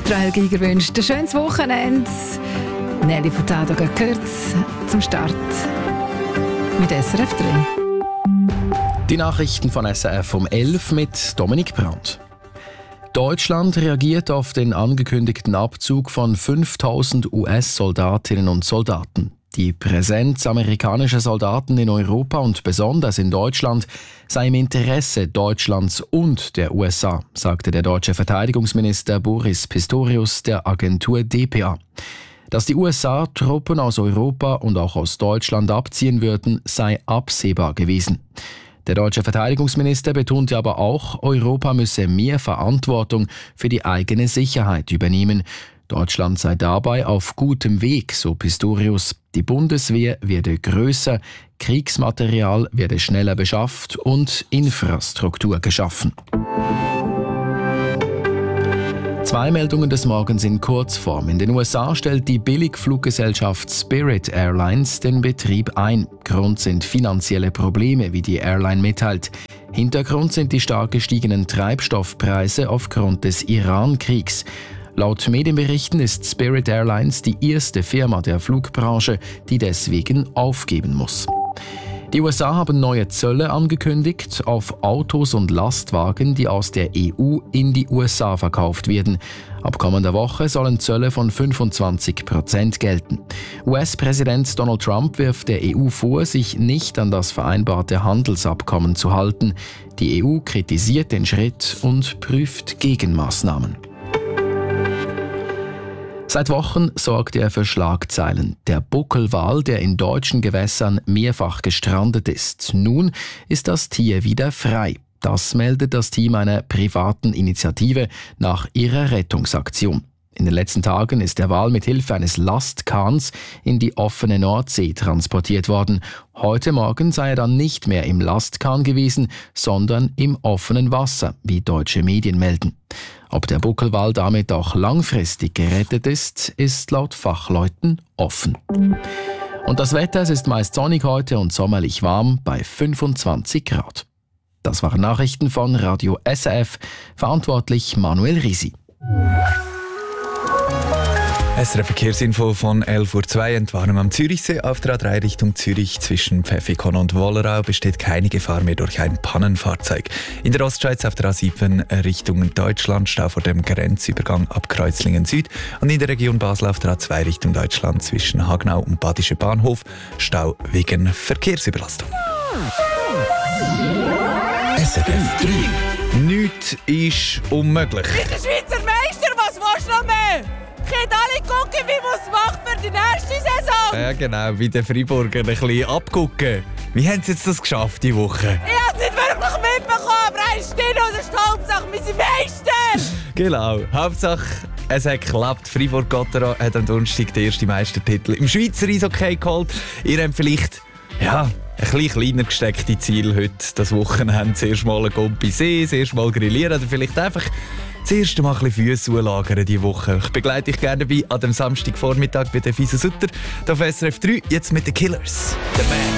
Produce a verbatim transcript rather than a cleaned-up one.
Israel Giger wünscht ein schönes Wochenende. Nelly Furtado gehört zum Start mit S R F drei. Die Nachrichten von S R F um elf mit Dominik Brandt. Deutschland reagiert auf den angekündigten Abzug von fünftausend U S-Soldatinnen und Soldaten. Die Präsenz amerikanischer Soldaten in Europa und besonders in Deutschland sei im Interesse Deutschlands und der U S A, sagte der deutsche Verteidigungsminister Boris Pistorius der Agentur D P A. Dass die U S A Truppen aus Europa und auch aus Deutschland abziehen würden, sei absehbar gewesen. Der deutsche Verteidigungsminister betonte aber auch, Europa müsse mehr Verantwortung für die eigene Sicherheit übernehmen. Deutschland sei dabei auf gutem Weg, so Pistorius. Die Bundeswehr werde größer, Kriegsmaterial werde schneller beschafft und Infrastruktur geschaffen. Zwei Meldungen des Morgens in Kurzform. In den U S A stellt die Billigfluggesellschaft Spirit Airlines den Betrieb ein. Grund sind finanzielle Probleme, wie die Airline mitteilt. Hintergrund sind die stark gestiegenen Treibstoffpreise aufgrund des Iran-Kriegs. Laut Medienberichten ist Spirit Airlines die erste Firma der Flugbranche, die deswegen aufgeben muss. Die U S A haben neue Zölle angekündigt auf Autos und Lastwagen, die aus der E U in die U S A verkauft werden. Ab kommender Woche sollen Zölle von fünfundzwanzig Prozent gelten. U S-Präsident Donald Trump wirft der E U vor, sich nicht an das vereinbarte Handelsabkommen zu halten. Die E U kritisiert den Schritt und prüft Gegenmaßnahmen. Seit Wochen sorgt er für Schlagzeilen. Der Buckelwal, der in deutschen Gewässern mehrfach gestrandet ist. Nun ist das Tier wieder frei. Das meldet das Team einer privaten Initiative nach ihrer Rettungsaktion. In den letzten Tagen ist der Wal mit Hilfe eines Lastkahns in die offene Nordsee transportiert worden. Heute Morgen sei er dann nicht mehr im Lastkahn gewesen, sondern im offenen Wasser, wie deutsche Medien melden. Ob der Buckelwal damit auch langfristig gerettet ist, ist laut Fachleuten offen. Und das Wetter, es ist meist sonnig heute und sommerlich warm bei fünfundzwanzig Grad. Das waren Nachrichten von Radio S R F, verantwortlich Manuel Risi. S R F-Verkehrsinfo von elf Uhr zwei. Entwarnung am Zürichsee auf der A drei Richtung Zürich zwischen Pfäffikon und Wollerau besteht keine Gefahr mehr durch ein Pannenfahrzeug. In der Ostschweiz auf der A sieben Richtung Deutschland Stau vor dem Grenzübergang ab Kreuzlingen Süd und in der Region Basel auf der A zwei Richtung Deutschland zwischen Hagnau und Badische Bahnhof Stau wegen Verkehrsüberlastung. S R F drei. Nichts ist unmöglich. Ich bin Schweizer Meister, was willst du noch mehr? Könnt alle gucken, wie man es macht für die nächste Saison. Ja genau, wie den Freiburger ein bisschen abgucken. Wie haben sie jetzt das geschafft diese Woche? Ich habe es nicht wirklich mitbekommen, aber eins steht oder ist die Hauptsache, wir sind Meister. Genau, Hauptsache es hat geklappt. Fribourg-Gotteron hat am Donnerstag den ersten Meistertitel im Schweizer Eishockey geholt. Ihr habt vielleicht ja, ein bisschen kleiner gesteckte Ziel heute. Das Wochenende zuerst mal ein Gompi See, zuerst mal grillieren oder vielleicht einfach das erste Mal ein bisschen Füsse anlagern diese Woche. Ich begleite dich gerne dabei an dem Samstagvormittag bei der Fisa Sutter. Auf S R F drei, jetzt mit den Killers. The Man.